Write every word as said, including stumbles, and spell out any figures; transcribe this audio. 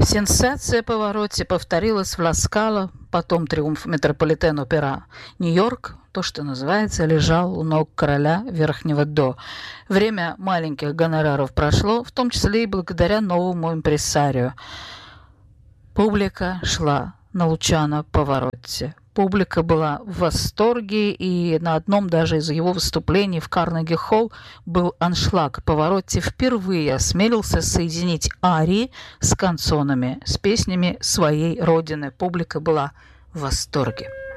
Сенсация Pavarotti повторилась в Ла Скала, потом триумф Метрополитен-опера Нью-Йорк, то, что называется, лежал у ног короля Верхнего До. Время маленьких гонораров прошло, в том числе и благодаря новому импресарио. Публика шла на Лучано Паваротти. Публика была в восторге, и на одном даже из его выступлений в Карнеги-холл был аншлаг. Паваротти впервые осмелился соединить арии с канцонами, с песнями своей родины. Публика была в восторге.